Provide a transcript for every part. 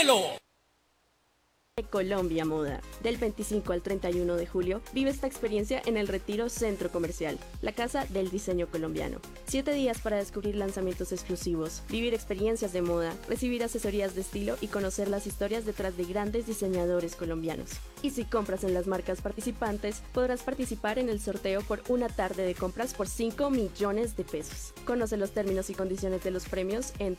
cielo. Colombia Moda. Del 25 al 31 de julio, vive esta experiencia en el Retiro Centro Comercial, la casa del diseño colombiano. 7 días para descubrir lanzamientos exclusivos, vivir experiencias de moda, recibir asesorías de estilo y conocer las historias detrás de grandes diseñadores colombianos. Y si compras en las marcas participantes, podrás participar en el sorteo por una tarde de compras por 5 millones de pesos. Conoce los términos y condiciones de los premios en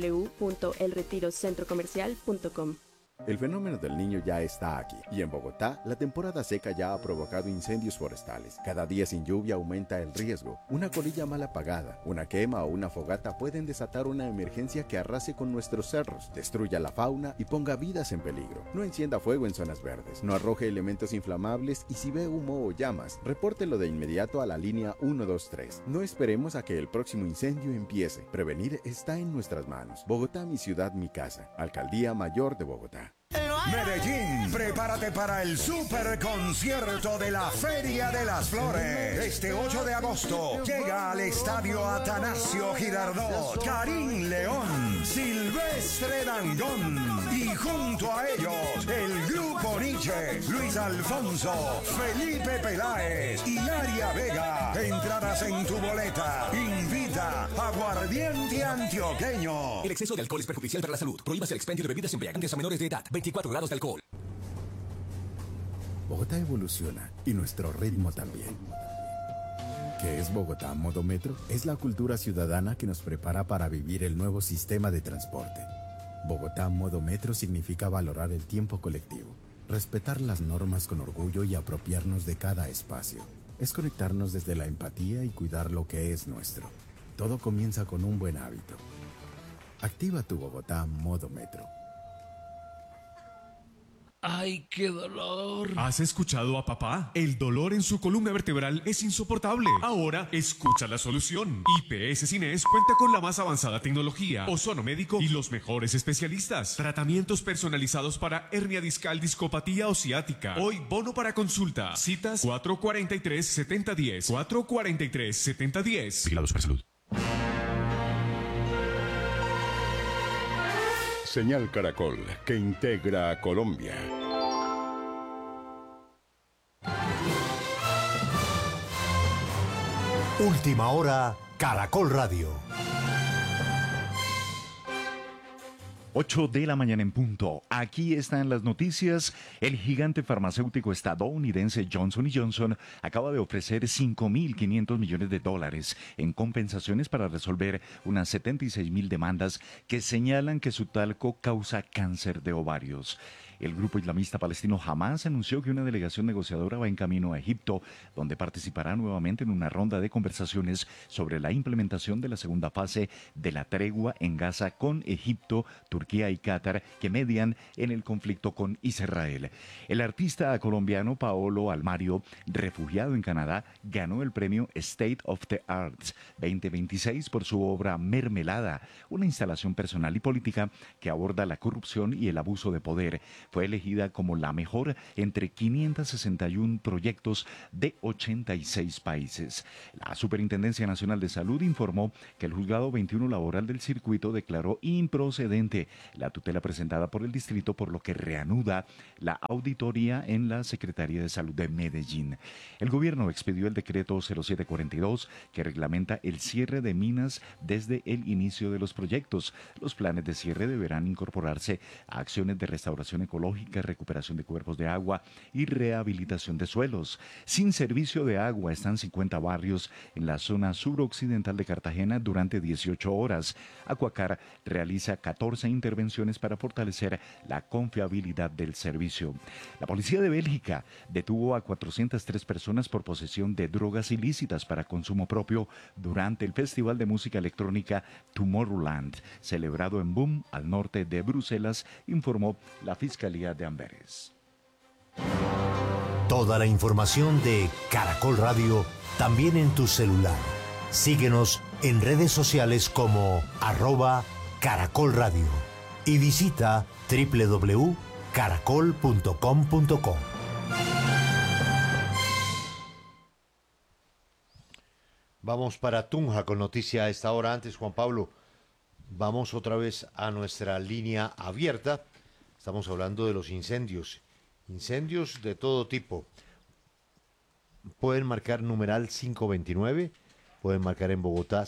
www.elretirocentrocomercial.com. El fenómeno del Niño ya está aquí y en Bogotá la temporada seca ya ha provocado incendios forestales. Cada día sin lluvia aumenta el riesgo. Una colilla mal apagada, una quema o una fogata pueden desatar una emergencia que arrase con nuestros cerros, destruya la fauna y ponga vidas en peligro. No encienda fuego en zonas verdes, no arroje elementos inflamables y si ve humo o llamas, repórtelo de inmediato a la línea 123. No esperemos a que el próximo incendio empiece. Prevenir está en nuestras manos. Bogotá, mi ciudad, mi casa. Alcaldía Mayor de Bogotá. Medellín, prepárate para el super concierto de la Feria de las Flores. Este 8 de agosto llega al estadio Atanasio Girardot Karim León, Silvestre Dangond y junto a ellos el Grupo Nietzsche, Luis Alfonso, Felipe Peláez y Aria Vega. Entradas en tu boleta. Invita Aguardiente Antioqueño. El exceso de alcohol es perjudicial para la salud. Prohíbas el expendio de bebidas embriagantes a menores de edad. 24 grados de alcohol. Bogotá evoluciona y nuestro ritmo también. ¿Qué es Bogotá Modo Metro? Es la cultura ciudadana que nos prepara para vivir el nuevo sistema de transporte. Bogotá Modo Metro significa valorar el tiempo colectivo, respetar las normas con orgullo y apropiarnos de cada espacio. Es conectarnos desde la empatía y cuidar lo que es nuestro. Todo comienza con un buen hábito. Activa tu Bogotá Modo Metro. ¡Ay, qué dolor! ¿Has escuchado a papá? El dolor en su columna vertebral es insoportable. Ahora, escucha la solución. IPS Cines cuenta con la más avanzada tecnología, ozono médico y los mejores especialistas. Tratamientos personalizados para hernia discal, discopatía o ciática. Hoy, bono para consulta. Citas 443-7010. 443-7010. Vigilados para salud. Señal Caracol, que integra a Colombia. Última hora, Caracol Radio. 8 de la mañana en punto. Aquí están las noticias. El gigante farmacéutico estadounidense Johnson & Johnson acaba de ofrecer $5.500 millones en compensaciones para resolver unas 76.000 demandas que señalan que su talco causa cáncer de ovarios. El grupo islamista palestino Hamas anunció que una delegación negociadora va en camino a Egipto, donde participará nuevamente en una ronda de conversaciones sobre la implementación de la segunda fase de la tregua en Gaza con Egipto, Turquía y Qatar, que median en el conflicto con Israel. El artista colombiano Paolo Almario, refugiado en Canadá, ganó el premio State of the Arts 2026 por su obra Mermelada, una instalación personal y política que aborda la corrupción y el abuso de poder. Fue elegida como la mejor entre 561 proyectos de 86 países. La Superintendencia Nacional de Salud informó que el Juzgado 21 Laboral del Circuito declaró improcedente la tutela presentada por el distrito, por lo que reanuda la auditoría en la Secretaría de Salud de Medellín. El gobierno expidió el decreto 0742 que reglamenta el cierre de minas desde el inicio de los proyectos. Los planes de cierre deberán incorporarse a acciones de restauración ecológica, recuperación de cuerpos de agua y rehabilitación de suelos. Sin servicio de agua están 50 barrios en la zona suroccidental de Cartagena durante 18 horas. Acuacar realiza 14 intervenciones para fortalecer la confiabilidad del servicio. La policía de Bélgica detuvo a 403 personas por posesión de drogas ilícitas para consumo propio durante el Festival de Música Electrónica Tomorrowland, celebrado en Boom, al norte de Bruselas, informó la Fiscalía de Amberes. Toda la información de Caracol Radio también en tu celular. Síguenos en redes sociales como @Caracol Radio y visita www.caracol.com.co. Vamos para Tunja con noticia a esta hora. Antes, Juan Pablo, vamos otra vez a nuestra línea abierta Estamos hablando de los incendios. Incendios de todo tipo. Pueden marcar numeral 529, pueden marcar en Bogotá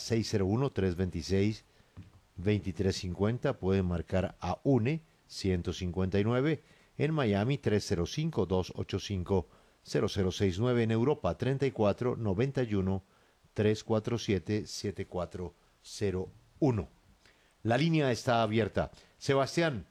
601-326-2350, pueden marcar a UNE 159, en Miami 305-285-0069, en Europa 34-91-347-7401. La línea está abierta. Sebastián,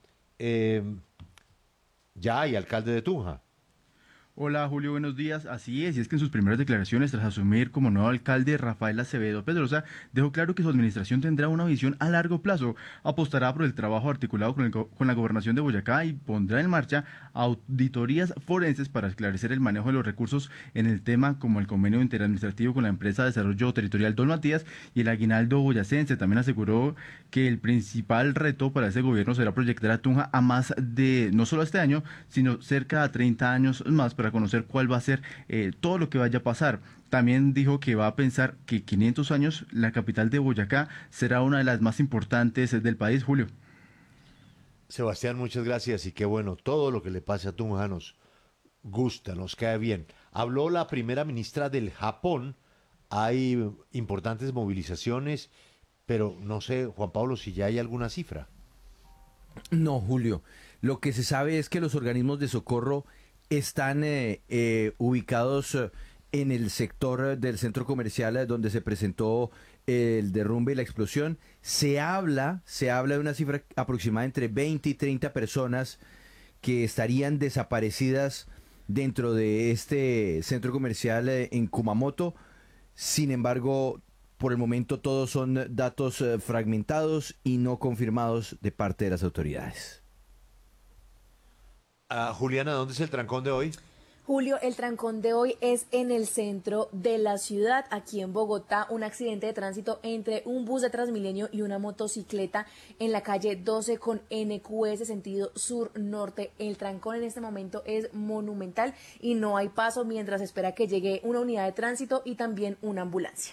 ya hay alcalde de Tunja. Hola Julio, buenos días. Así es, y es que en sus primeras declaraciones tras asumir como nuevo alcalde, Rafael Acevedo Pedrosa dejó claro que su administración tendrá una visión a largo plazo, apostará por el trabajo articulado con la gobernación de Boyacá y pondrá en marcha auditorías forenses para esclarecer el manejo de los recursos en el tema como el convenio interadministrativo con la empresa de desarrollo territorial Don Matías y el aguinaldo boyacense. También aseguró que el principal reto para ese gobierno será proyectar a Tunja a más de, no solo este año, sino cerca de 30 años más para conocer cuál va a ser todo lo que vaya a pasar. También dijo que va a pensar que 500 años la capital de Boyacá será una de las más importantes del país, Julio. Sebastián, muchas gracias y qué bueno, todo lo que le pase a Tunja nos gusta, nos cae bien. Habló la primera ministra del Japón, hay importantes movilizaciones, pero no sé, Juan Pablo, si ya hay alguna cifra. No, Julio, lo que se sabe es que los organismos de socorro están ubicados en el sector del centro comercial donde se presentó el derrumbe y la explosión. Se habla de una cifra aproximada entre 20 y 30 personas que estarían desaparecidas dentro de este centro comercial en Kumamoto. Sin embargo, por el momento todos son datos fragmentados y no confirmados de parte de las autoridades. Juliana, ¿dónde es el trancón de hoy? Julio, el trancón de hoy es en el centro de la ciudad, aquí en Bogotá, un accidente de tránsito entre un bus de Transmilenio y una motocicleta en la calle 12 con NQS, sentido sur-norte. El trancón en este momento es monumental y no hay paso mientras espera que llegue una unidad de tránsito y también una ambulancia.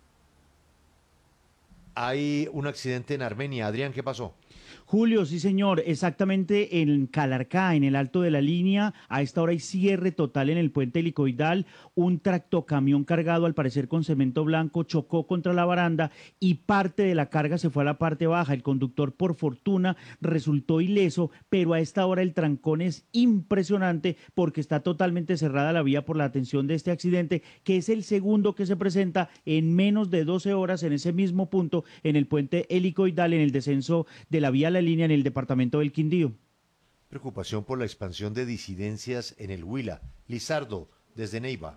Hay un accidente en Armenia. Adrián, ¿qué pasó? Julio, sí señor, exactamente en Calarcá, en el alto de la línea, a esta hora hay cierre total en el puente helicoidal, un tractocamión cargado al parecer con cemento blanco chocó contra la baranda y parte de la carga se fue a la parte baja, el conductor por fortuna resultó ileso, pero a esta hora el trancón es impresionante porque está totalmente cerrada la vía por la atención de este accidente, que es el segundo que se presenta en menos de 12 horas en ese mismo punto, en el puente helicoidal, en el descenso de la vía La Línea en el departamento del Quindío. Preocupación por la expansión de disidencias en el Huila. Lizardo, desde Neiva.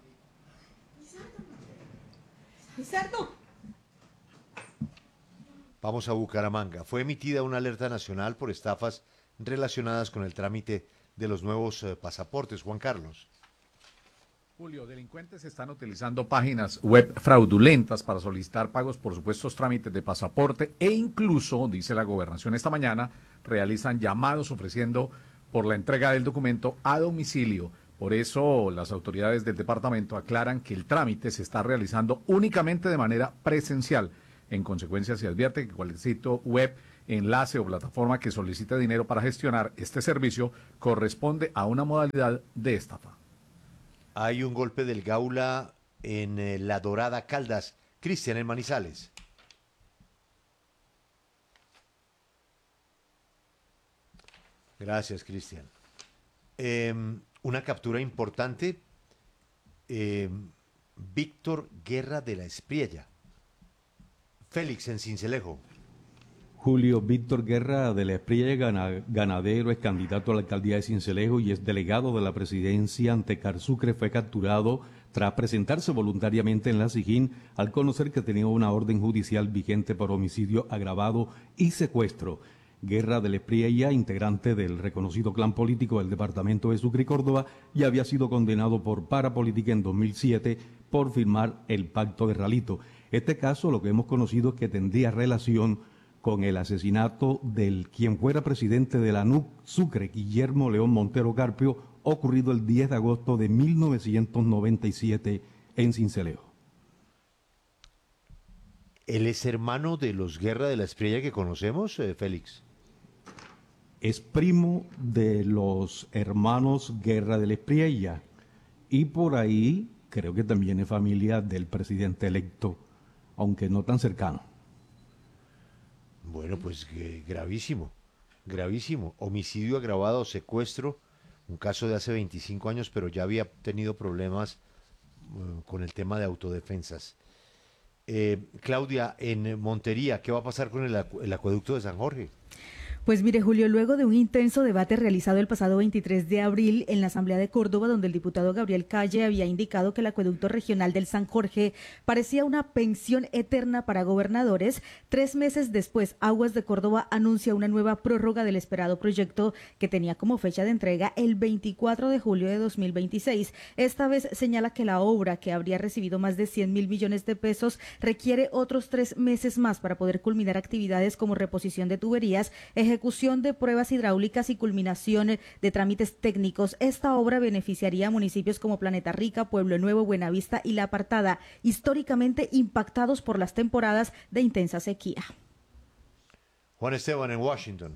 Lizardo. Vamos a Bucaramanga. Fue emitida una alerta nacional por estafas relacionadas con el trámite de los nuevos pasaportes. Juan Carlos. Julio, delincuentes están utilizando páginas web fraudulentas para solicitar pagos por supuestos trámites de pasaporte e incluso, dice la gobernación esta mañana, realizan llamados ofreciendo por la entrega del documento a domicilio. Por eso las autoridades del departamento aclaran que el trámite se está realizando únicamente de manera presencial. En consecuencia, se advierte que cualquier sitio web, enlace o plataforma que solicite dinero para gestionar este servicio corresponde a una modalidad de estafa. Hay un golpe del Gaula en La Dorada, Caldas. Cristian, en Manizales. Gracias, Cristian. Una captura importante. Víctor Guerra de la Espriella. Félix, en Sincelejo. Julio Víctor Guerra de la Espriella, ganadero, es candidato a la alcaldía de Sincelejo y es delegado de la presidencia ante Carsucre. Fue capturado tras presentarse voluntariamente en la Sijín al conocer que tenía una orden judicial vigente por homicidio agravado y secuestro. Guerra de la Espriella, integrante del reconocido clan político del departamento de Sucre y Córdoba, y había sido condenado por parapolítica en 2007 por firmar el Pacto de Ralito. Este caso, lo que hemos conocido es que tendría relación con el asesinato del quien fuera presidente de la NUC Sucre, Guillermo León Montero Carpio, ocurrido el 10 de agosto de 1997 en Sincelejo. ¿Él es hermano de los Guerra de la Espriella que conocemos, Félix? es primo de los hermanos Guerra de la Espriella y por ahí creo que también es familia del presidente electo, aunque no tan cercano. Bueno, pues gravísimo, gravísimo. Homicidio agravado, secuestro, un caso de hace 25 años, pero ya había tenido problemas con el tema de autodefensas. Claudia, en Montería, ¿qué va a pasar con el acueducto de San Jorge? Pues mire, Julio, luego de un intenso debate realizado el pasado 23 de abril en la Asamblea de Córdoba, donde el diputado Gabriel Calle había indicado que el acueducto regional del San Jorge parecía una pensión eterna para gobernadores, 3 meses después, Aguas de Córdoba anuncia una nueva prórroga del esperado proyecto que tenía como fecha de entrega el 24 de julio de 2026. Esta vez señala que la obra, que habría recibido más de 100.000 millones de pesos, requiere otros 3 meses más para poder culminar actividades como reposición de tuberías, ejecución de pruebas hidráulicas y culminación de trámites técnicos. Esta obra beneficiaría a municipios como Planeta Rica, Pueblo Nuevo, Buenavista y La Apartada, históricamente impactados por las temporadas de intensa sequía. Juan Esteban en Washington.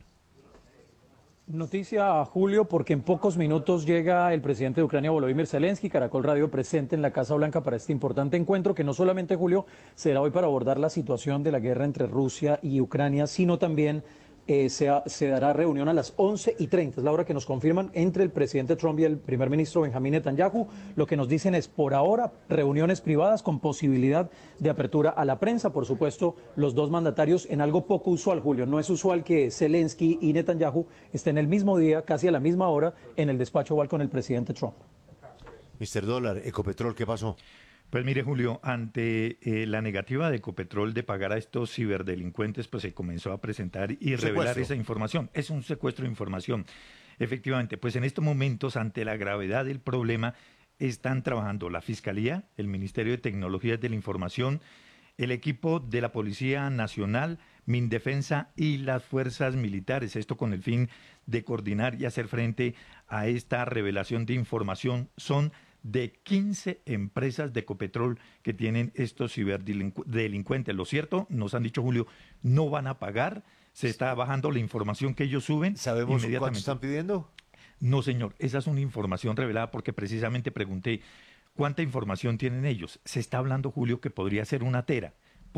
Noticia, Julio, porque en pocos minutos llega el presidente de Ucrania, Volodymyr Zelensky. Caracol Radio presente en la Casa Blanca para este importante encuentro que no solamente, Julio, será hoy para abordar la situación de la guerra entre Rusia y Ucrania, sino también se dará reunión a las 11:30, es la hora que nos confirman, entre el presidente Trump y el primer ministro Benjamín Netanyahu. Lo que nos dicen es, por ahora, reuniones privadas con posibilidad de apertura a la prensa. Por supuesto, los dos mandatarios en algo poco usual, Julio. No es usual que Zelensky y Netanyahu estén el mismo día, casi a la misma hora, en el despacho oval con el presidente Trump. Mr. Dólar, Ecopetrol, ¿qué pasó? Pues mire, Julio, ante la negativa de Ecopetrol de pagar a estos ciberdelincuentes, pues se comenzó a presentar y revelar esa información. Es un secuestro de información. Efectivamente, pues en estos momentos, ante la gravedad del problema, están trabajando la Fiscalía, el Ministerio de Tecnologías de la Información, el equipo de la Policía Nacional, Mindefensa y las fuerzas militares. Esto con el fin de coordinar y hacer frente a esta revelación de información. Son de 15 empresas de Ecopetrol que tienen estos ciberdelincuentes. Lo cierto, nos han dicho, Julio, no van a pagar, se está bajando la información que ellos suben. ¿Sabemos cuánto están pidiendo? No, señor, esa es una información revelada porque precisamente pregunté cuánta información tienen ellos. Se está hablando, Julio, que podría ser una tera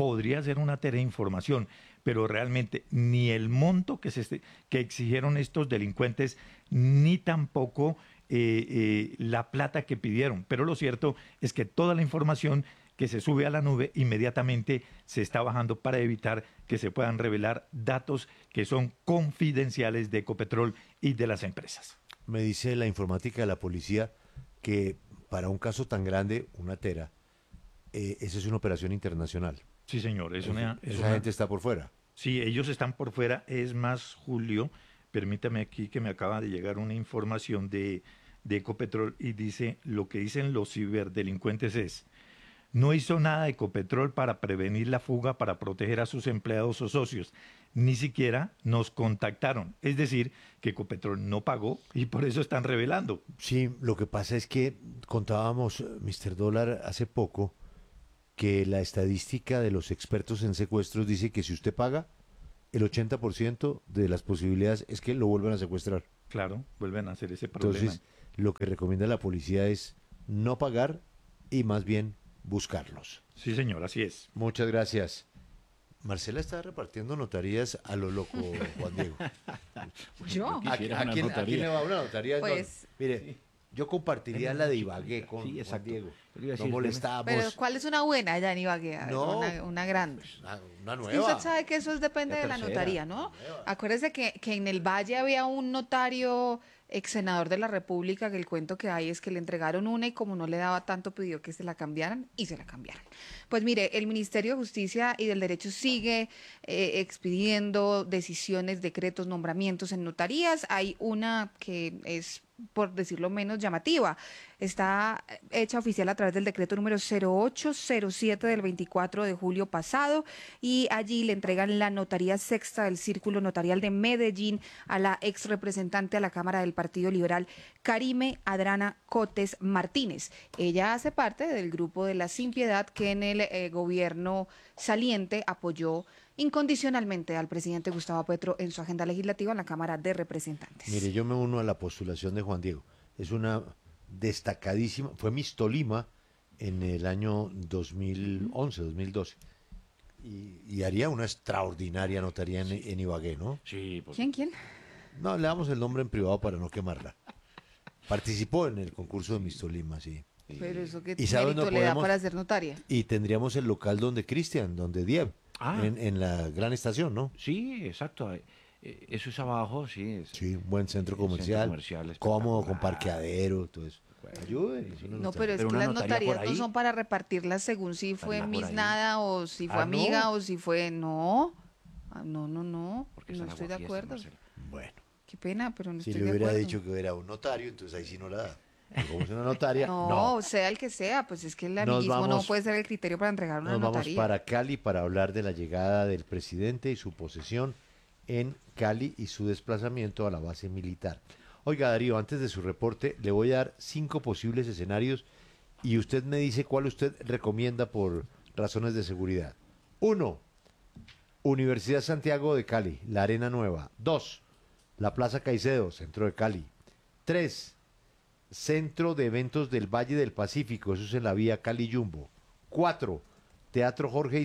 de información, pero realmente ni el monto que exigieron estos delincuentes, ni tampoco la plata que pidieron. Pero lo cierto es que toda la información que se sube a la nube inmediatamente se está bajando para evitar que se puedan revelar datos que son confidenciales de Ecopetrol y de las empresas. Me dice la informática de la policía que para un caso tan grande, una tera, esa es una operación internacional. Sí, señor. Esa gente está por fuera. Sí, ellos están por fuera. Es más, Julio, permítame aquí que me acaba de llegar una información de Ecopetrol y dice, lo que dicen los ciberdelincuentes es: no hizo nada Ecopetrol para prevenir la fuga, para proteger a sus empleados o socios. Ni siquiera nos contactaron. Es decir, que Ecopetrol no pagó y por eso están revelando. Sí, lo que pasa es que contábamos, Mr. Dólar, hace poco, que la estadística de los expertos en secuestros dice que si usted paga, el 80% de las posibilidades es que lo vuelvan a secuestrar. Claro, vuelven a hacer ese problema. Entonces, lo que recomienda la policía es no pagar y más bien buscarlos. Sí, señor, así es. Muchas gracias. Marcela está repartiendo notarías a lo loco, Juan Diego. ¿Yo? ¿A quién le va a una notaría? Pues, mire, sí. Yo compartiría la de Ibagué con Juan Diego. No molestamos. Pero ¿cuál es una buena ya en Ibagué? No, una grande. Una nueva. Es que usted sabe que eso depende de la notaría, ¿no? Acuérdese que en el Valle había un notario ex senador de la República, que el cuento que hay es que le entregaron una y como no le daba tanto pidió que se la cambiaran y se la cambiaron. Pues mire, el Ministerio de Justicia y del Derecho sigue expidiendo decisiones, decretos, nombramientos en notarías. Hay una que es, por decirlo menos, llamativa. Está hecha oficial a través del decreto número 0807 del 24 de julio pasado y allí le entregan la notaría sexta del Círculo Notarial de Medellín a la ex representante a la Cámara del Partido Liberal, Karime Adrana Cotes Martínez. Ella hace parte del grupo de la Sin Piedad que en el gobierno saliente apoyó incondicionalmente al presidente Gustavo Petro en su agenda legislativa en la Cámara de Representantes. Mire, yo me uno a la postulación de Juan Diego. Es una destacadísima, fue Miss Tolima en el año 2011, 2012. Y haría una extraordinaria notaría en Ibagué, ¿no? Sí. ¿Quién? No, le damos el nombre en privado para no quemarla. Participó en el concurso de Miss Tolima, sí. Pero eso qué ¿Y sabe mérito dónde le da podemos? para ser notaria. Y tendríamos el local donde Cristian, donde Diev, Ah. en la gran estación, ¿no? Sí, exacto. Eso es abajo, sí. Sí, un buen centro comercial, cómodo, con parqueadero, todo eso. Ayude. No, pero es que las notarías no son para repartirlas según si fue Miss Nada o si fue amiga ¿no? o si fue... No, no estoy de acuerdo. Bueno. Qué pena, pero no Si estoy le de hubiera acuerdo. dicho que era un notario, entonces ahí sí no la da. Pero como es una notaria, No, sea el que sea, pues es que el Nos amiguismo no vamos- puede ser el criterio para entregar una Nos vamos notaría. para Cali para hablar de la llegada del presidente y su posesión en Cali y su desplazamiento a la base militar. Oiga, Darío, antes de su reporte, le voy a dar 5 posibles escenarios y usted me dice cuál usted recomienda por razones de seguridad. 1. Universidad Santiago de Cali, la Arena Nueva. 2. La Plaza Caicedo, centro de Cali. 3. Centro de Eventos del Valle del Pacífico, eso es en la vía Cali-Yumbo. 4. Teatro Jorge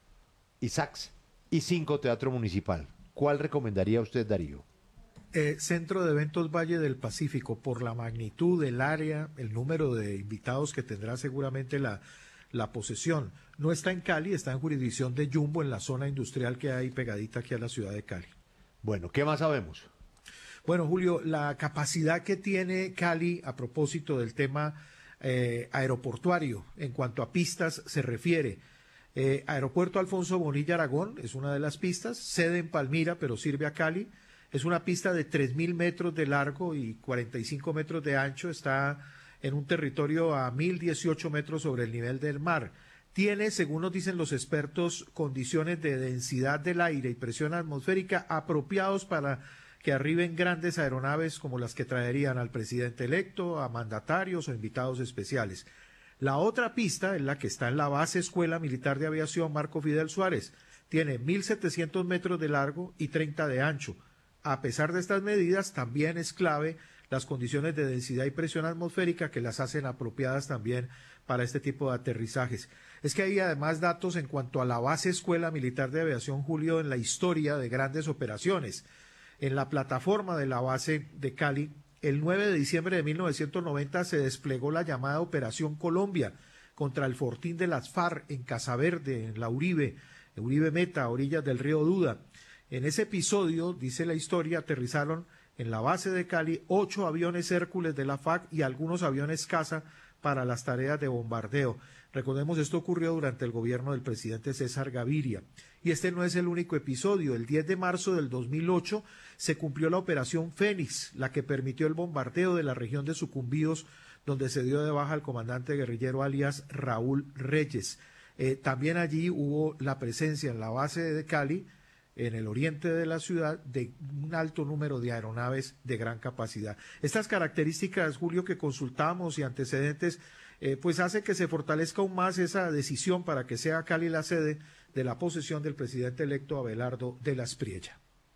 Isaacs. Y 5. Teatro Municipal. ¿Cuál recomendaría usted, Darío? Centro de Eventos Valle del Pacífico, por la magnitud del área, el número de invitados que tendrá seguramente la posesión. No está en Cali, está en jurisdicción de Yumbo, en la zona industrial que hay pegadita aquí a la ciudad de Cali. Bueno, ¿qué más sabemos? Bueno, Julio, la capacidad que tiene Cali a propósito del tema aeroportuario, en cuanto a pistas se refiere. Aeropuerto Alfonso Bonilla Aragón es una de las pistas, sede en Palmira, pero sirve a Cali. Es una pista de 3.000 metros de largo y 45 metros de ancho. Está en un territorio a 1.018 metros sobre el nivel del mar. Tiene, según nos dicen los expertos, condiciones de densidad del aire y presión atmosférica apropiados para que arriben grandes aeronaves como las que traerían al presidente electo, a mandatarios o invitados especiales. La otra pista es la que está en la base Escuela Militar de Aviación Marco Fidel Suárez. Tiene 1.700 metros de largo y 30 de ancho. A pesar de estas medidas, también es clave las condiciones de densidad y presión atmosférica que las hacen apropiadas también para este tipo de aterrizajes. Es que hay además datos en cuanto a la base Escuela Militar de Aviación, Julio, en la historia de grandes operaciones. En la plataforma de la base de Cali, el 9 de diciembre de 1990 se desplegó la llamada Operación Colombia contra el fortín de las FARC en Casaverde, en la Uribe Meta, a orillas del río Duda. En ese episodio, dice la historia, aterrizaron en la base de Cali 8 aviones Hércules de la FAC y algunos aviones caza para las tareas de bombardeo. Recordemos, esto ocurrió durante el gobierno del presidente César Gaviria. Y este no es el único episodio. El 10 de marzo del 2008 se cumplió la Operación Fénix, la que permitió el bombardeo de la región de Sucumbíos, donde se dio de baja al comandante guerrillero alias Raúl Reyes. También allí hubo la presencia en la base de Cali, en el oriente de la ciudad, de un alto número de aeronaves de gran capacidad. Estas características, Julio, que consultamos y antecedentes, pues hace que se fortalezca aún más esa decisión para que sea Cali la sede de la posesión del presidente electo Abelardo de la Espriella.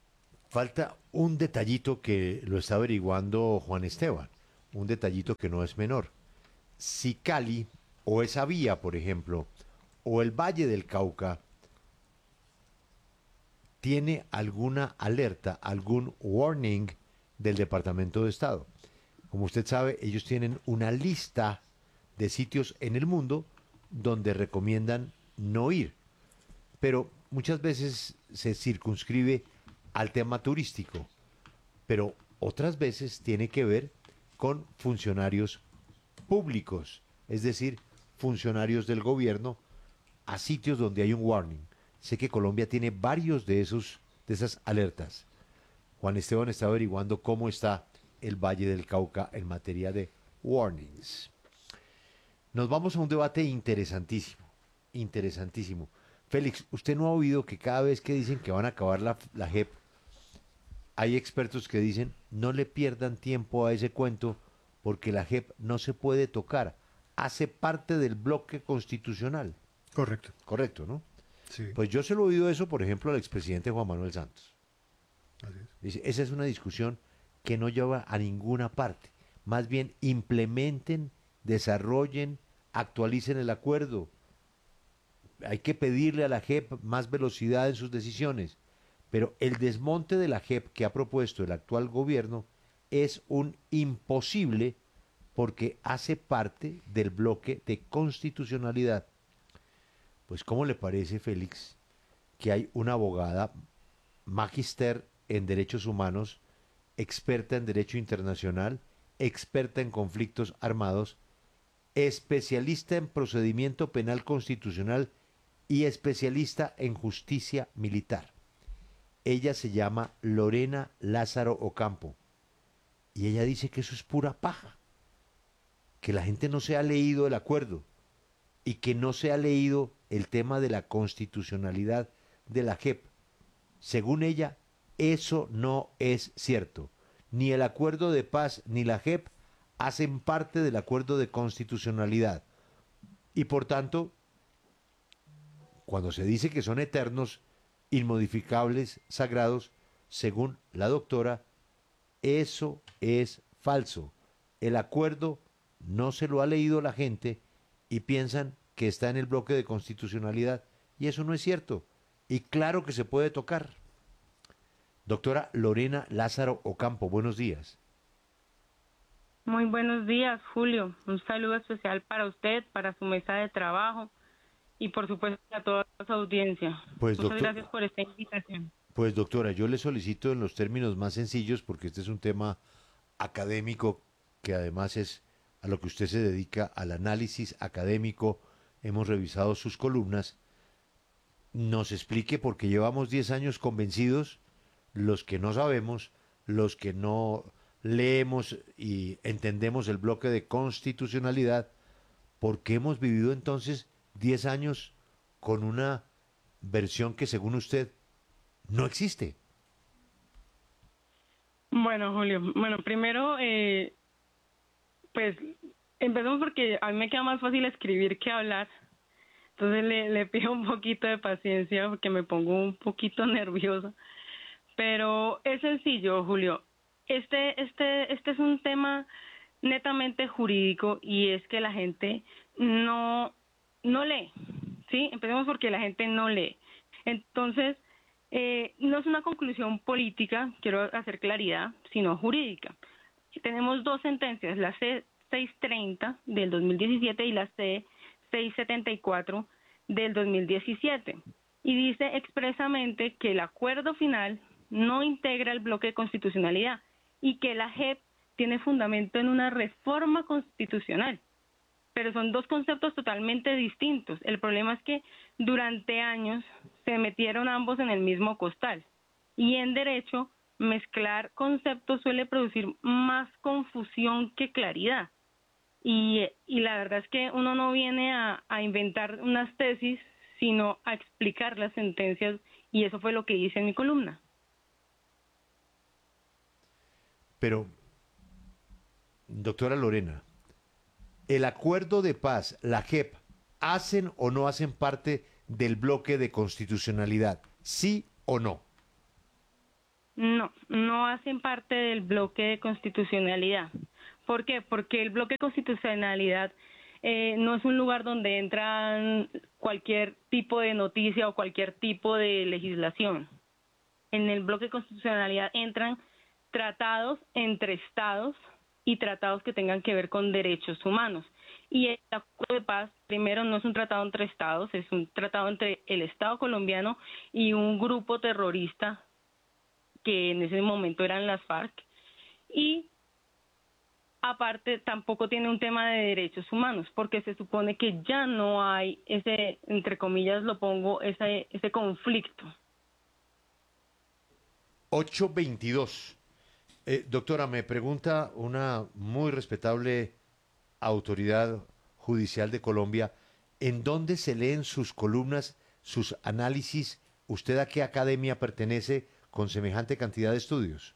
Falta un detallito que lo está averiguando Juan Esteban, un detallito que no es menor. Si Cali, o esa vía, por ejemplo, o el Valle del Cauca, tiene alguna alerta, algún warning del Departamento de Estado. Como usted sabe, ellos tienen una lista de sitios en el mundo donde recomiendan no ir, pero muchas veces se circunscribe al tema turístico, pero otras veces tiene que ver con funcionarios públicos, es decir, funcionarios del gobierno a sitios donde hay un warning. Sé que Colombia tiene varios de esas alertas. Juan Esteban está averiguando cómo está el Valle del Cauca en materia de warnings. Nos vamos a un debate interesantísimo, interesantísimo. Félix, ¿usted no ha oído que cada vez que dicen que van a acabar la JEP, hay expertos que dicen no le pierdan tiempo a ese cuento porque la JEP no se puede tocar, hace parte del bloque constitucional? Correcto. Correcto, ¿no? Pues yo se lo he oído eso, por ejemplo, al expresidente Juan Manuel Santos. Dice, esa es una discusión que no lleva a ninguna parte. Más bien implementen, desarrollen, actualicen el acuerdo. Hay que pedirle a la JEP más velocidad en sus decisiones. Pero el desmonte de la JEP que ha propuesto el actual gobierno es un imposible porque hace parte del bloque de constitucionalidad. Pues ¿cómo le parece, Félix, que hay una abogada, magíster en derechos humanos, experta en derecho internacional, experta en conflictos armados, especialista en procedimiento penal constitucional y especialista en justicia militar? Ella se llama Lorena Lázaro Ocampo y ella dice que eso es pura paja, que la gente no se ha leído el acuerdo y que no se ha leído el tema de la constitucionalidad de la JEP. Según ella, eso no es cierto. Ni el acuerdo de paz ni la JEP hacen parte del acuerdo de constitucionalidad. Y por tanto, cuando se dice que son eternos, inmodificables, sagrados, según la doctora, eso es falso. El acuerdo no se lo ha leído la gente y piensan que está en el bloque de constitucionalidad, y eso no es cierto. Y claro que se puede tocar. Doctora Lorena Lázaro Ocampo, buenos días. Muy buenos días, Julio. Un saludo especial para usted, para su mesa de trabajo y por supuesto a toda su audiencia. Pues, muchas gracias por esta invitación. Pues doctora, yo le solicito en los términos más sencillos, porque este es un tema académico que además es a lo que usted se dedica, al análisis académico. Hemos revisado sus columnas. Nos explique, porque llevamos 10 años convencidos, los que no sabemos, los que no leemos y entendemos el bloque de constitucionalidad, ¿por qué hemos vivido entonces 10 años con una versión que según usted no existe? Bueno, Julio, primero, pues empezamos porque a mí me queda más fácil escribir que hablar. Entonces le pido un poquito de paciencia porque me pongo un poquito nerviosa. Pero es sencillo, Julio. Este es un tema netamente jurídico y es que la gente no lee, ¿sí? Empecemos porque la gente no lee. Entonces, no es una conclusión política, quiero hacer claridad, sino jurídica. Tenemos dos sentencias, la C-630 del 2017 y la C-674 del 2017. Y dice expresamente que el acuerdo final no integra el bloque de constitucionalidad y que la JEP tiene fundamento en una reforma constitucional. Pero son dos conceptos totalmente distintos. El problema es que durante años se metieron ambos en el mismo costal. Y en derecho, mezclar conceptos suele producir más confusión que claridad. Y la verdad es que uno no viene a inventar unas tesis, sino a explicar las sentencias, y eso fue lo que hice en mi columna. Pero, doctora Lorena, ¿el acuerdo de paz, la JEP, hacen o no hacen parte del bloque de constitucionalidad? ¿Sí o no? No, no hacen parte del bloque de constitucionalidad. ¿Por qué? Porque el bloque de constitucionalidad no es un lugar donde entran cualquier tipo de noticia o cualquier tipo de legislación. En el bloque de constitucionalidad entran tratados entre estados y tratados que tengan que ver con derechos humanos. Y el acuerdo de paz, primero, no es un tratado entre estados, es un tratado entre el Estado colombiano y un grupo terrorista que en ese momento eran las FARC. Y aparte tampoco tiene un tema de derechos humanos, porque se supone que ya no hay ese, entre comillas lo pongo, ese conflicto. 8:22. Doctora, me pregunta una muy respetable autoridad judicial de Colombia, ¿en dónde se leen sus columnas, sus análisis? ¿Usted a qué academia pertenece con semejante cantidad de estudios?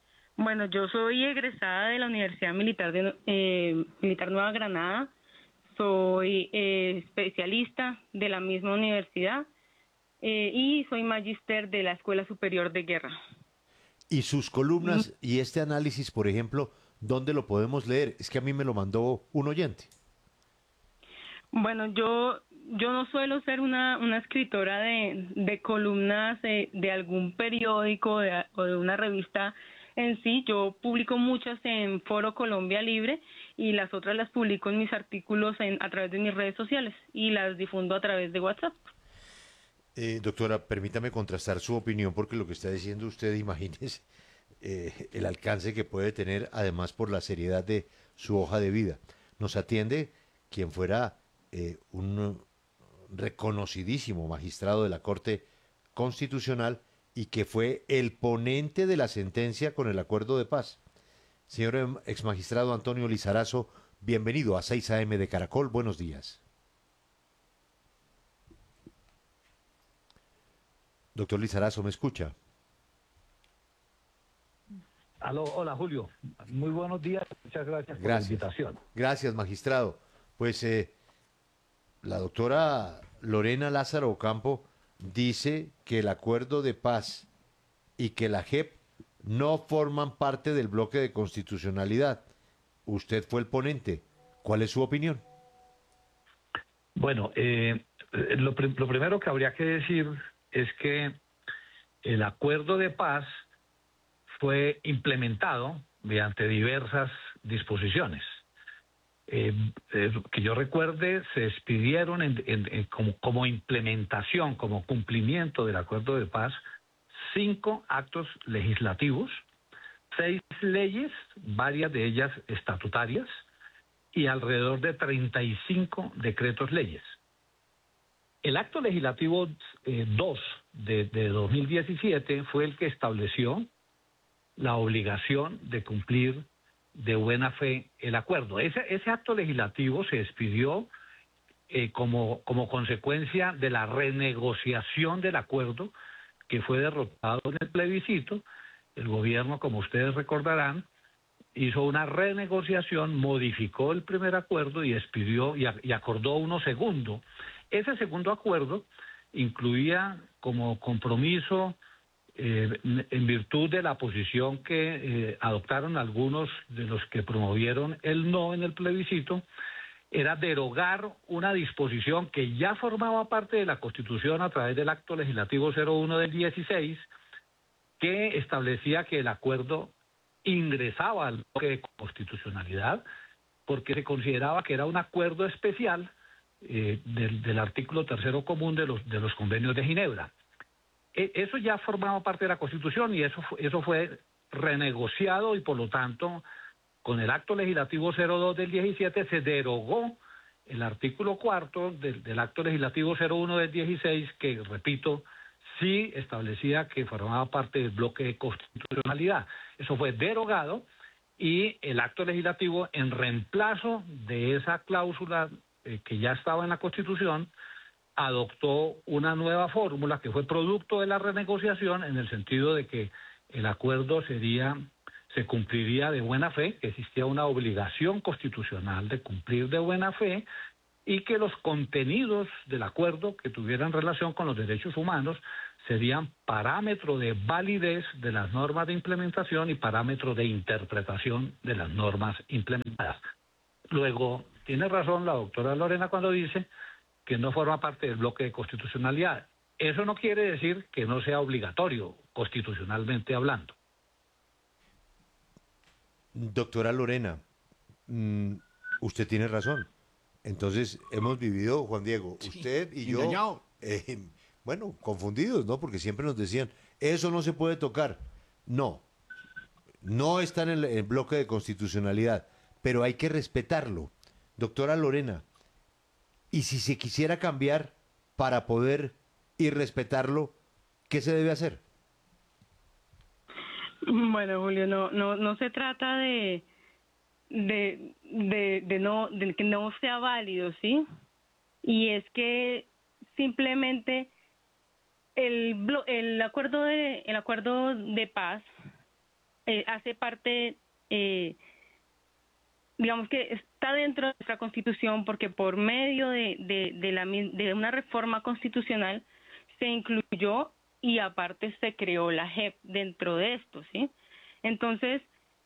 Bueno, yo soy egresada de la Universidad Militar Militar Nueva Granada. soy especialista de la misma universidad y soy magíster de la Escuela Superior de Guerra. Y sus columnas y este análisis, por ejemplo, ¿dónde lo podemos leer? Es que a mí me lo mandó un oyente. Bueno, yo no suelo ser una escritora de columnas de algún periódico o de una revista en sí. Yo publico muchas en Foro Colombia Libre y las otras las publico en mis artículos a través de mis redes sociales y las difundo a través de WhatsApp. Doctora, permítame contrastar su opinión porque lo que está diciendo usted, imagínese el alcance que puede tener, además por la seriedad de su hoja de vida. Nos atiende quien fuera un reconocidísimo magistrado de la Corte Constitucional y que fue el ponente de la sentencia con el acuerdo de paz. Señor exmagistrado Antonio Lizarazo, bienvenido a 6 AM de Caracol. Buenos días. Doctor Lizarazo, ¿me escucha? Aló, hola Julio, muy buenos días, muchas gracias por la invitación. Gracias, magistrado. Pues la doctora Lorena Lázaro Ocampo dice que el acuerdo de paz y que la JEP no forman parte del bloque de constitucionalidad. Usted fue el ponente. ¿Cuál es su opinión? Bueno, lo primero que habría que decir es que el acuerdo de paz fue implementado mediante diversas disposiciones. Que yo recuerde, se expidieron como implementación, como cumplimiento del acuerdo de paz, 5 actos legislativos, 6 leyes, varias de ellas estatutarias, y alrededor de 35 decretos leyes. El acto legislativo 2 de 2017 fue el que estableció la obligación de cumplir de buena fe el acuerdo. Ese acto legislativo se expidió como consecuencia de la renegociación del acuerdo que fue derrotado en el plebiscito. El gobierno, como ustedes recordarán, hizo una renegociación, modificó el primer acuerdo y expidió y acordó uno segundo. Ese segundo acuerdo incluía como compromiso, en virtud de la posición que adoptaron algunos de los que promovieron el no en el plebiscito, era derogar una disposición que ya formaba parte de la Constitución a través del acto legislativo 01 del 16, que establecía que el acuerdo ingresaba al bloque de constitucionalidad porque se consideraba que era un acuerdo especial del artículo 3º común de los convenios de Ginebra. Eso ya formaba parte de la Constitución y eso fue renegociado y por lo tanto con el acto legislativo 02 del 17 se derogó el artículo 4 del acto legislativo 01 del 16 que, repito, sí establecía que formaba parte del bloque de constitucionalidad. Eso fue derogado y el acto legislativo, en reemplazo de esa cláusula que ya estaba en la Constitución, adoptó una nueva fórmula que fue producto de la renegociación en el sentido de que el acuerdo se cumpliría de buena fe, que existía una obligación constitucional de cumplir de buena fe y que los contenidos del acuerdo que tuvieran relación con los derechos humanos serían parámetro de validez de las normas de implementación y parámetro de interpretación de las normas implementadas. Luego, tiene razón la doctora Lorena cuando dice que no forma parte del bloque de constitucionalidad. Eso no quiere decir que no sea obligatorio, constitucionalmente hablando. Doctora Lorena, usted tiene razón. Entonces, hemos vivido, Juan Diego, usted y yo, bueno, confundidos, ¿no? Porque siempre nos decían, eso no se puede tocar. No está en el bloque de constitucionalidad, pero hay que respetarlo. Doctora Lorena, ¿y si se quisiera cambiar para poder y respetarlo, qué se debe hacer? Bueno, Julio, no se trata de que no sea válido, ¿sí? Y es que simplemente el acuerdo de paz hace parte digamos que está dentro de nuestra Constitución porque por medio de una reforma constitucional se incluyó y aparte se creó la JEP dentro de esto, ¿sí? Entonces,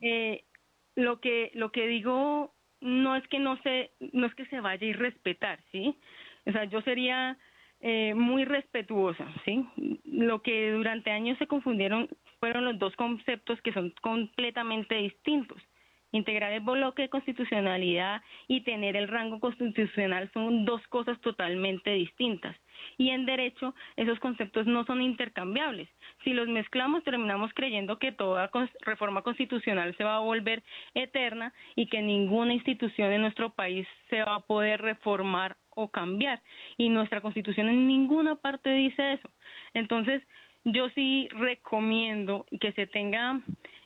lo que digo no es que se vaya a irrespetar, ¿sí? O sea, yo sería muy respetuosa, ¿sí? Lo que durante años se confundieron fueron los dos conceptos que son completamente distintos. Integrar el bloque de constitucionalidad y tener el rango constitucional son dos cosas totalmente distintas. Y en derecho esos conceptos no son intercambiables. Si los mezclamos terminamos creyendo que toda reforma constitucional se va a volver eterna y que ninguna institución en nuestro país se va a poder reformar o cambiar. Y nuestra Constitución en ninguna parte dice eso. Entonces yo sí recomiendo que se tenga...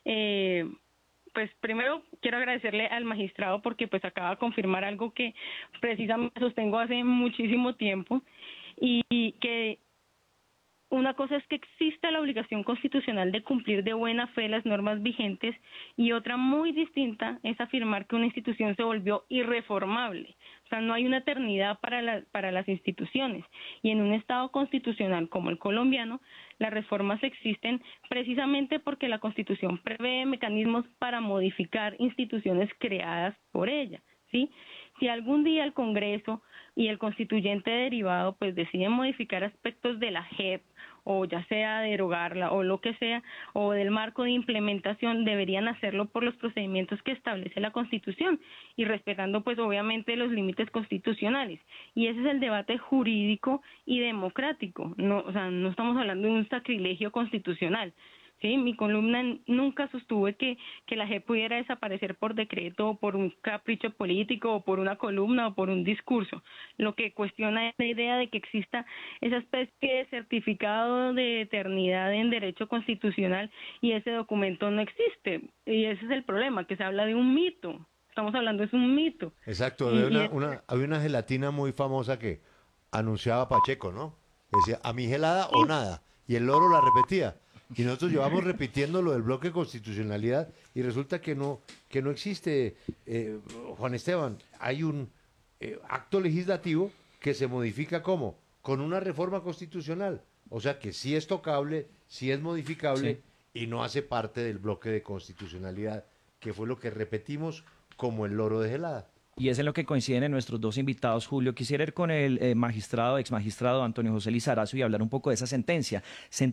Pues primero quiero agradecerle al magistrado porque pues acaba de confirmar algo que precisamente sostengo hace muchísimo tiempo y que una cosa es que exista la obligación constitucional de cumplir de buena fe las normas vigentes y otra muy distinta es afirmar que una institución se volvió irreformable. O sea, no hay una eternidad para las instituciones y en un Estado constitucional como el colombiano, las reformas existen precisamente porque la Constitución prevé mecanismos para modificar instituciones creadas por ella, ¿sí? Si algún día el Congreso y el constituyente derivado pues deciden modificar aspectos de la JEP o ya sea derogarla o lo que sea, o del marco de implementación, deberían hacerlo por los procedimientos que establece la Constitución y respetando pues obviamente los límites constitucionales. Y ese es el debate jurídico y democrático. No, o sea, no estamos hablando de un sacrilegio constitucional. Sí, mi columna nunca sostuvo que la JEP pudiera desaparecer por decreto o por un capricho político o por una columna o por un discurso. Lo que cuestiona es la idea de que exista esa especie de certificado de eternidad en derecho constitucional y ese documento no existe. Y ese es el problema, que se habla de un mito. Estamos hablando de un mito. Exacto, había una gelatina muy famosa que anunciaba Pacheco, ¿no? Decía, a mi gelada o nada. Y el loro la repetía. Y nosotros llevamos repitiendo lo del bloque de constitucionalidad y resulta que no existe, Juan Esteban, hay un acto legislativo que se modifica ¿cómo? Con una reforma constitucional. O sea que sí es tocable, sí es modificable y no hace parte del bloque de constitucionalidad, que fue lo que repetimos como el loro de gelada. Y es en lo que coinciden en nuestros dos invitados, Julio. Quisiera ir con el ex magistrado Antonio José Lizarazo y hablar un poco de esa sentencia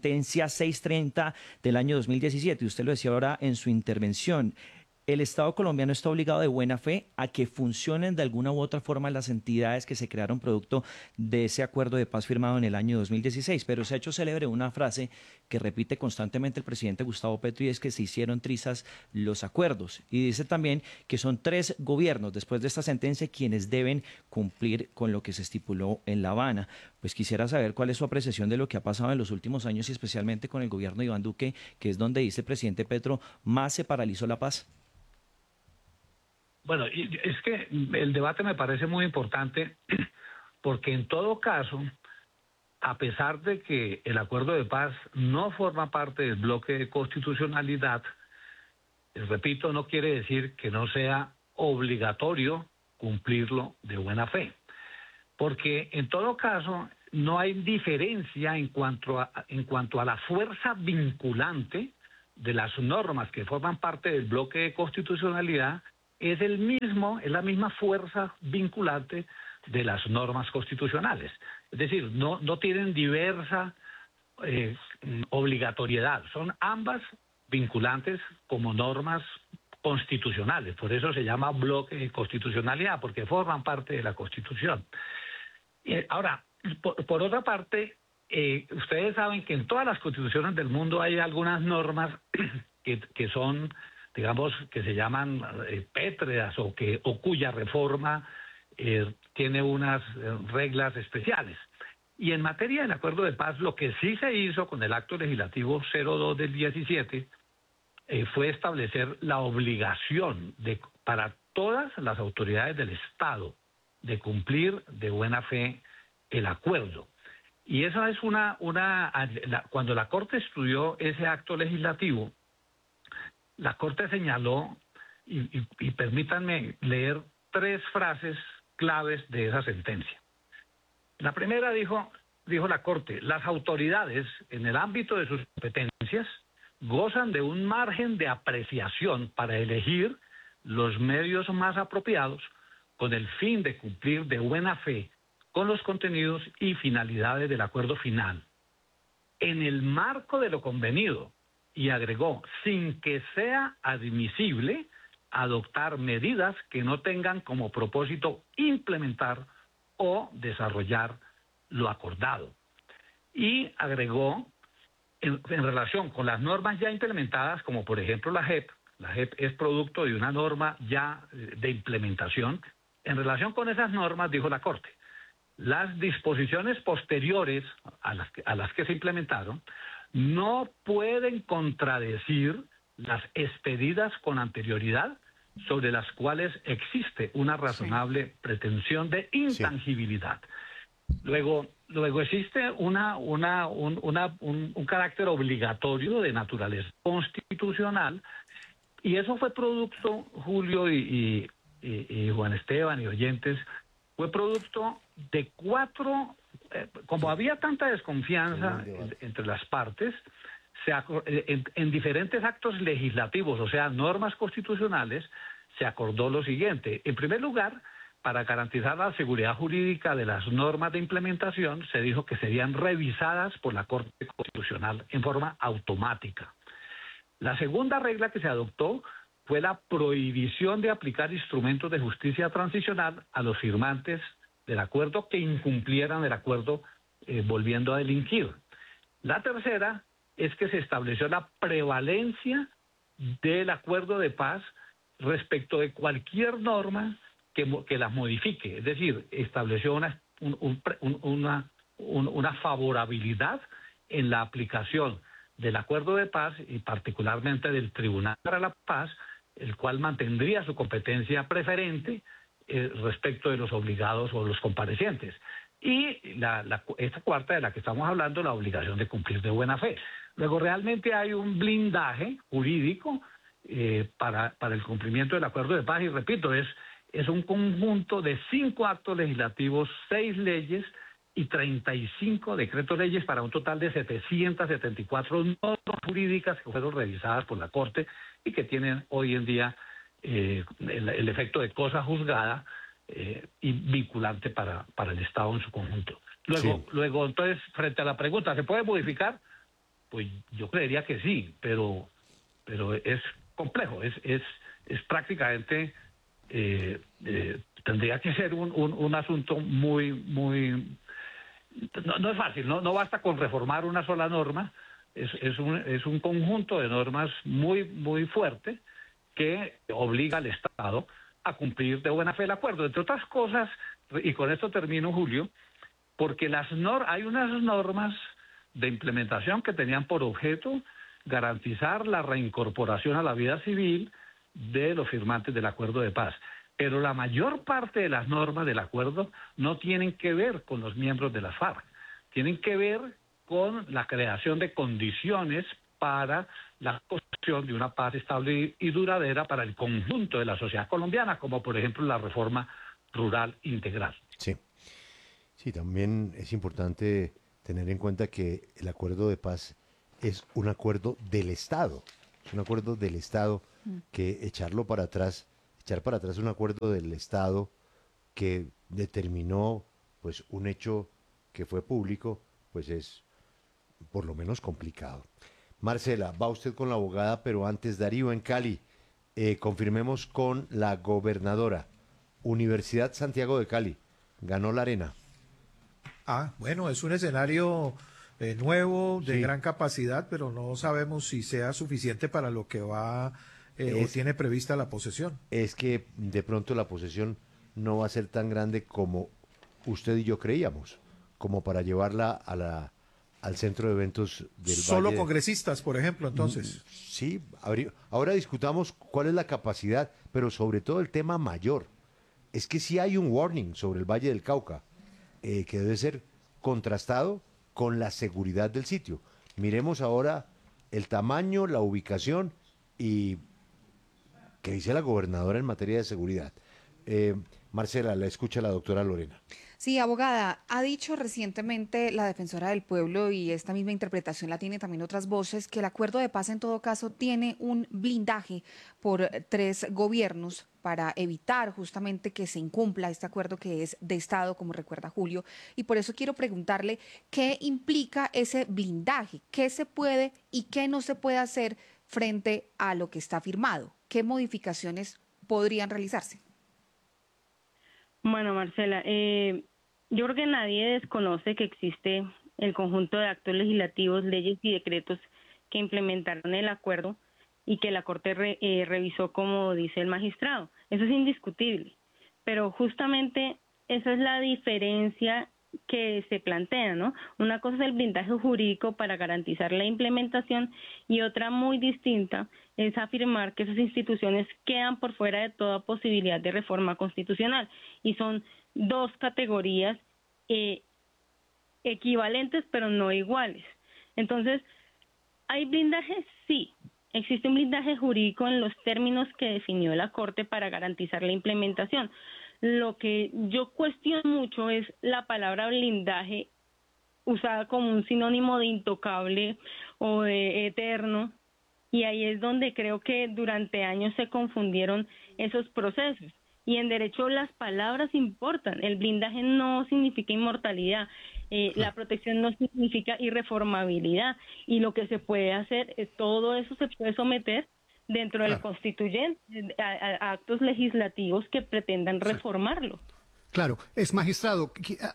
630 del año 2017. Usted lo decía ahora en su intervención. El Estado colombiano está obligado de buena fe a que funcionen de alguna u otra forma las entidades que se crearon producto de ese acuerdo de paz firmado en el año 2016. Pero se ha hecho célebre una frase que repite constantemente el presidente Gustavo Petro y es que se hicieron trizas los acuerdos. Y dice también que son 3 gobiernos después de esta sentencia quienes deben cumplir con lo que se estipuló en La Habana. Pues quisiera saber cuál es su apreciación de lo que ha pasado en los últimos años y especialmente con el gobierno de Iván Duque, que es donde dice el presidente Petro, más se paralizó la paz. Bueno, es que el debate me parece muy importante porque en todo caso, a pesar de que el acuerdo de paz no forma parte del bloque de constitucionalidad, repito, no quiere decir que no sea obligatorio cumplirlo de buena fe. Porque en todo caso no hay diferencia en cuanto a la fuerza vinculante de las normas que forman parte del bloque de constitucionalidad. Es la misma fuerza vinculante de las normas constitucionales. Es decir, no tienen diversa obligatoriedad, son ambas vinculantes como normas constitucionales. Por eso se llama bloque de constitucionalidad, porque forman parte de la Constitución. Ahora, por otra parte, ustedes saben que en todas las constituciones del mundo hay algunas normas que son, digamos, que se llaman pétreas o cuya reforma tiene unas reglas especiales. Y en materia del acuerdo de paz, lo que sí se hizo con el acto legislativo 02 del 17 fue establecer la obligación para todas las autoridades del Estado de cumplir de buena fe el acuerdo. Y esa es cuando la Corte estudió ese acto legislativo, la Corte señaló y permítanme leer 3 frases claves de esa sentencia. La primera dijo la Corte: las autoridades, en el ámbito de sus competencias, gozan de un margen de apreciación para elegir los medios más apropiados con el fin de cumplir de buena fe con los contenidos y finalidades del acuerdo final, en el marco de lo convenido, y agregó, sin que sea admisible adoptar medidas que no tengan como propósito implementar o desarrollar lo acordado. Y agregó, en relación con las normas ya implementadas, como por ejemplo la JEP es producto de una norma ya de implementación. En relación con esas normas, dijo la Corte, las disposiciones posteriores a las que se implementaron no pueden contradecir las expedidas con anterioridad, sobre las cuales existe una razonable pretensión de intangibilidad. Luego existe un carácter obligatorio de naturaleza constitucional, y eso fue producto, Julio y Juan Esteban y oyentes, fue producto de 4, como había tanta desconfianza entre las partes, en diferentes actos legislativos, o sea, normas constitucionales, se acordó lo siguiente. En primer lugar, para garantizar la seguridad jurídica de las normas de implementación, se dijo que serían revisadas por la Corte Constitucional en forma automática. La segunda regla que se adoptó fue la prohibición de aplicar instrumentos de justicia transicional a los firmantes del acuerdo que incumplieran el acuerdo volviendo a delinquir. La tercera es que se estableció la prevalencia del acuerdo de paz respecto de cualquier norma que las modifique, es decir, estableció una favorabilidad en la aplicación del acuerdo de paz y particularmente del Tribunal para la Paz, el cual mantendría su competencia preferente respecto de los obligados o los comparecientes. Y esta cuarta de la que estamos hablando, la obligación de cumplir de buena fe. Luego, realmente hay un blindaje jurídico para el cumplimiento del acuerdo de paz, y repito, es un conjunto de 5 actos legislativos, 6 leyes y 35 decretos leyes, para un total de 774 normas jurídicas que fueron revisadas por la Corte y que tienen hoy en día el efecto de cosa juzgada y vinculante para el Estado en su conjunto. Luego, entonces, frente a la pregunta, ¿se puede modificar? Pues yo creería que sí, pero es complejo, es prácticamente, tendría que ser un asunto muy... No es fácil, no basta con reformar una sola norma, es un conjunto de normas muy fuerte que obliga al Estado a cumplir de buena fe el acuerdo, entre otras cosas, y con esto termino, Julio, porque hay unas normas de implementación que tenían por objeto garantizar la reincorporación a la vida civil de los firmantes del acuerdo de paz. Pero la mayor parte de las normas del acuerdo no tienen que ver con los miembros de las FARC, tienen que ver con la creación de condiciones para la construcción de una paz estable y duradera para el conjunto de la sociedad colombiana, como por ejemplo la reforma rural integral. Sí, también es importante tener en cuenta que el acuerdo de paz es un acuerdo del Estado, que echar para atrás un acuerdo del Estado que determinó pues un hecho que fue público, pues es por lo menos complicado. Marcela, va usted con la abogada, pero antes, Darío, en Cali, confirmemos con la gobernadora. Universidad Santiago de Cali, ganó la arena. Bueno, es un escenario nuevo, de gran capacidad, pero no sabemos si sea suficiente para lo que va o tiene prevista la posesión. Es que de pronto la posesión no va a ser tan grande como usted y yo creíamos, como para llevarla al centro de eventos del Solo Valle. Congresistas, por ejemplo, entonces. Sí, ahora discutamos cuál es la capacidad, pero sobre todo el tema mayor. Es que sí hay un warning sobre el Valle del Cauca, que debe ser contrastado con la seguridad del sitio. Miremos ahora el tamaño, la ubicación y ¿Qué dice la gobernadora en materia de seguridad? Marcela, la escucha la doctora Lorena. Sí, abogada, ha dicho recientemente la defensora del pueblo, y esta misma interpretación la tiene también otras voces, que el acuerdo de paz en todo caso tiene un blindaje por 3 gobiernos para evitar justamente que se incumpla este acuerdo que es de Estado, como recuerda Julio. Y por eso quiero preguntarle qué implica ese blindaje, qué se puede y qué no se puede hacer frente a lo que está firmado, qué modificaciones podrían realizarse. Bueno, Marcela, yo creo que nadie desconoce que existe el conjunto de actos legislativos, leyes y decretos que implementaron el acuerdo y que la Corte revisó, como dice el magistrado. Eso es indiscutible, pero justamente esa es la diferencia que se plantea, ¿no? Una cosa es el blindaje jurídico para garantizar la implementación y otra muy distinta es afirmar que esas instituciones quedan por fuera de toda posibilidad de reforma constitucional, y son 2 categorías equivalentes pero no iguales. Entonces, ¿hay blindaje? Sí. Existe un blindaje jurídico en los términos que definió la Corte para garantizar la implementación. Lo que yo cuestiono mucho es la palabra blindaje usada como un sinónimo de intocable o de eterno, y ahí es donde creo que durante años se confundieron esos procesos. Y en derecho las palabras importan. El blindaje no significa inmortalidad, la protección no significa irreformabilidad, y lo que se puede hacer es todo eso se puede someter dentro del constituyente a actos legislativos que pretendan reformarlo. Claro, es magistrado.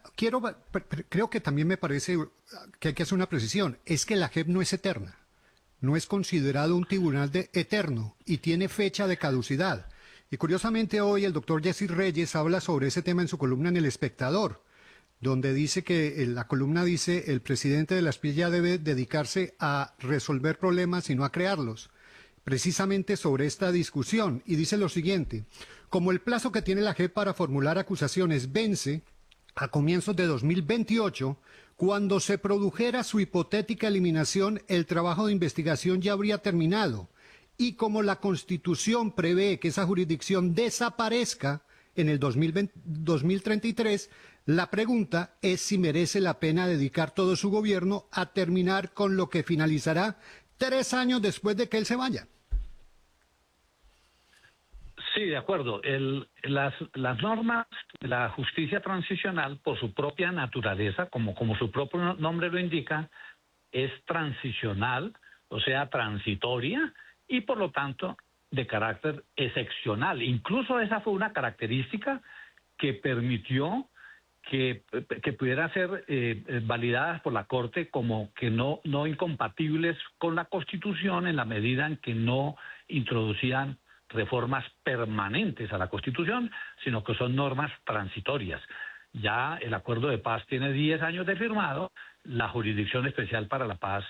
Creo que también me parece que hay que hacer una precisión. Es que la JEP no es eterna, no es considerado un tribunal eterno y tiene fecha de caducidad. Y curiosamente hoy el doctor Jesse Reyes habla sobre ese tema en su columna en El Espectador, donde dice que la columna dice el presidente de la Asprilla debe dedicarse a resolver problemas y no a crearlos. Precisamente sobre esta discusión, y dice lo siguiente: como el plazo que tiene la JEP para formular acusaciones vence a comienzos de 2028, cuando se produjera su hipotética eliminación, el trabajo de investigación ya habría terminado, y como la Constitución prevé que esa jurisdicción desaparezca en el 2033, la pregunta es si merece la pena dedicar todo su gobierno a terminar con lo que finalizará 3 años después de que él se vaya. Sí, de acuerdo. Las normas de la justicia transicional, por su propia naturaleza, como su propio nombre lo indica, es transicional, o sea, transitoria, y por lo tanto de carácter excepcional. Incluso esa fue una característica que permitió que pudiera ser validadas por la Corte como que no incompatibles con la Constitución, en la medida en que no introducían reformas permanentes a la Constitución, sino que son normas transitorias. Ya el acuerdo de paz tiene 10 años de firmado, la Jurisdicción Especial para la Paz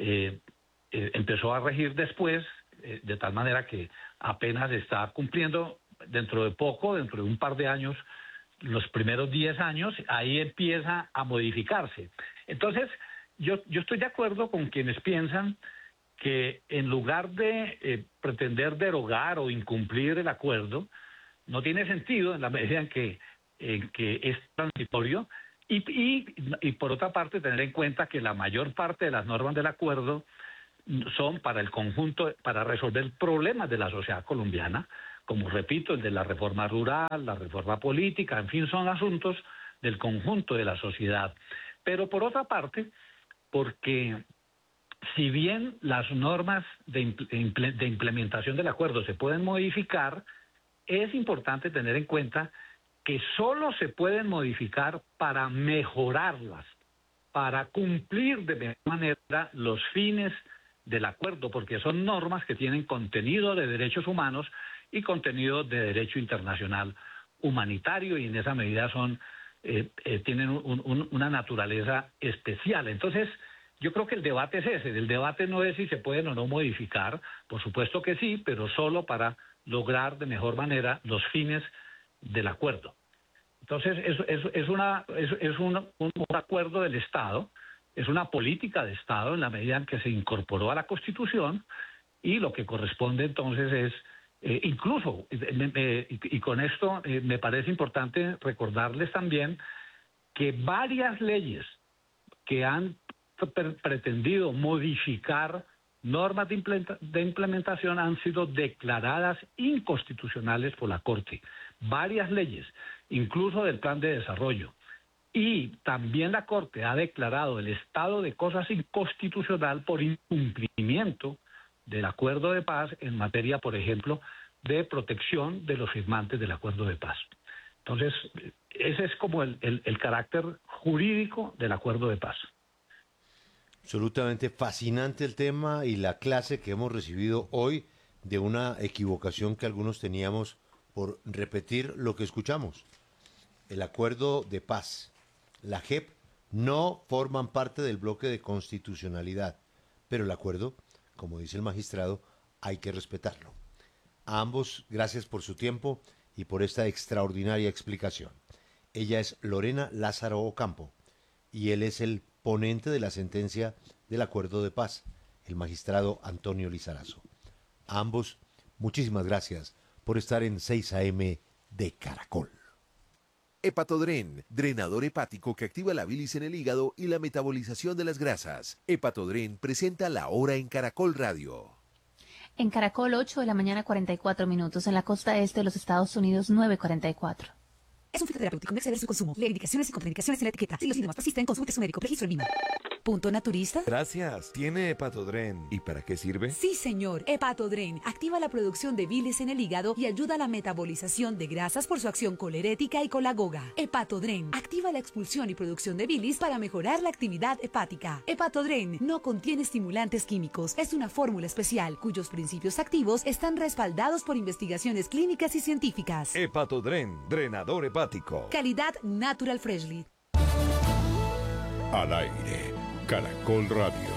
empezó a regir después, de tal manera que apenas está cumpliendo dentro de un par de años, los primeros 10 años, ahí empieza a modificarse. Entonces, yo estoy de acuerdo con quienes piensan que en lugar de pretender derogar o incumplir el acuerdo, no tiene sentido en la medida en que es transitorio, y por otra parte tener en cuenta que la mayor parte de las normas del acuerdo son para el conjunto, para resolver problemas de la sociedad colombiana, como repito, el de la reforma rural, la reforma política, en fin, son asuntos del conjunto de la sociedad. Pero por otra parte, porque si bien las normas de implementación del acuerdo se pueden modificar, es importante tener en cuenta que solo se pueden modificar para mejorarlas, para cumplir de mejor manera los fines del acuerdo, porque son normas que tienen contenido de derechos humanos y contenido de derecho internacional humanitario, y en esa medida tienen una naturaleza especial. Entonces, yo creo que el debate es ese. El debate no es si se pueden o no modificar, por supuesto que sí, pero solo para lograr de mejor manera los fines del acuerdo. Entonces, es un acuerdo del Estado, es una política de Estado en la medida en que se incorporó a la Constitución, y lo que corresponde entonces es Incluso, y con esto me parece importante recordarles también que varias leyes que han pretendido modificar normas de implementación han sido declaradas inconstitucionales por la Corte. Varias leyes, incluso del Plan de Desarrollo. Y también la Corte ha declarado el estado de cosas inconstitucional por incumplimiento del acuerdo de paz en materia, por ejemplo, de protección de los firmantes del acuerdo de paz. Entonces, ese es como el carácter jurídico del acuerdo de paz. Absolutamente fascinante el tema y la clase que hemos recibido hoy de una equivocación que algunos teníamos por repetir lo que escuchamos. El acuerdo de paz, la JEP, no forman parte del bloque de constitucionalidad, pero el acuerdo, como dice el magistrado, hay que respetarlo. A ambos, gracias por su tiempo y por esta extraordinaria explicación. Ella es Lorena Lázaro Ocampo y él es el ponente de la sentencia del acuerdo de paz, el magistrado Antonio Lizarazo. A ambos, muchísimas gracias por estar en 6 AM de Caracol. Hepatodren, drenador hepático que activa la bilis en el hígado y la metabolización de las grasas. Hepatodren presenta La Hora en Caracol Radio. En Caracol, 8 de la mañana, 44 minutos. En la costa este de los Estados Unidos, 9:44. Es un fitoterapéutico, no exceder su consumo. Lee indicaciones y contraindicaciones en la etiqueta. Si los síntomas persisten, consulte a su médico. Registro en Lima. ¿Punto naturista? Gracias. ¿Tiene Hepatodren? ¿Y para qué sirve? Sí, señor. Hepatodren activa la producción de bilis en el hígado y ayuda a la metabolización de grasas por su acción colerética y colagoga. Hepatodren activa la expulsión y producción de bilis para mejorar la actividad hepática. Hepatodren no contiene estimulantes químicos. Es una fórmula especial cuyos principios activos están respaldados por investigaciones clínicas y científicas. Hepatodren, drenador hepático. Calidad Natural Freshly. Al aire, Caracol Radio.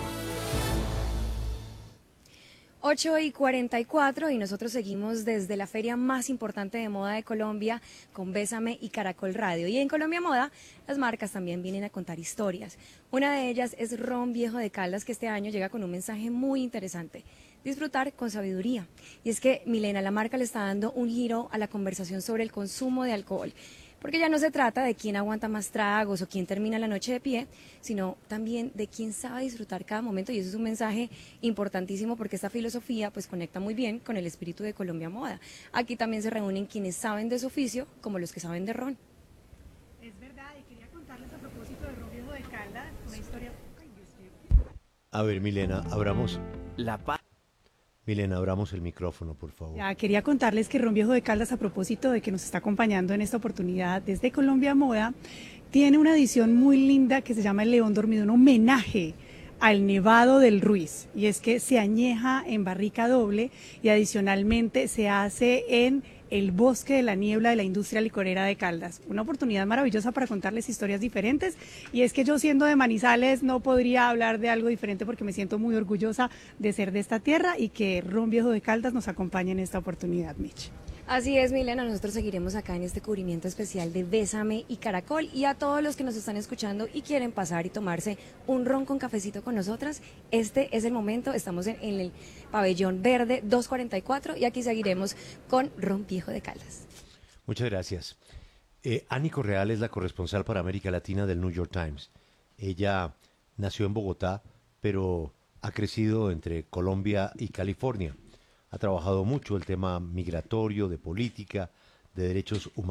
8:44 y nosotros seguimos desde la feria más importante de moda de Colombia con Bésame y Caracol Radio. Y en Colombia Moda, las marcas también vienen a contar historias. Una de ellas es Ron Viejo de Caldas, que este año llega con un mensaje muy interesante: disfrutar con sabiduría. Y es que, Milena, la marca le está dando un giro a la conversación sobre el consumo de alcohol. Porque ya no se trata de quién aguanta más tragos o quién termina la noche de pie, sino también de quién sabe disfrutar cada momento. Y eso es un mensaje importantísimo porque esta filosofía pues conecta muy bien con el espíritu de Colombia Moda. Aquí también se reúnen quienes saben de su oficio como los que saben de ron. Es verdad, y quería contarles a propósito de Ron Viejo de Caldas una historia... A ver, Milena, abramos. La paz. Milena, abramos el micrófono, por favor. Ya, quería contarles que Ron Viejo de Caldas, a propósito de que nos está acompañando en esta oportunidad desde Colombia Moda, tiene una edición muy linda que se llama El León Dormido, un homenaje al Nevado del Ruiz. Y es que se añeja en barrica doble y adicionalmente se hace en el Bosque de la Niebla de la industria licorera de Caldas. Una oportunidad maravillosa para contarles historias diferentes. Y es que yo, siendo de Manizales, no podría hablar de algo diferente porque me siento muy orgullosa de ser de esta tierra y que Ron Viejo de Caldas nos acompañe en esta oportunidad, Mitch. Así es, Milena, nosotros seguiremos acá en este cubrimiento especial de Bésame y Caracol. Y a todos los que nos están escuchando y quieren pasar y tomarse un ron con cafecito con nosotras, este es el momento. Estamos en el pabellón verde 244 y aquí seguiremos con Ron Viejo de Caldas. Muchas gracias. Ani Correal es la corresponsal para América Latina del New York Times. Ella nació en Bogotá, pero ha crecido entre Colombia y California. Ha trabajado mucho el tema migratorio, de política, de derechos humanos.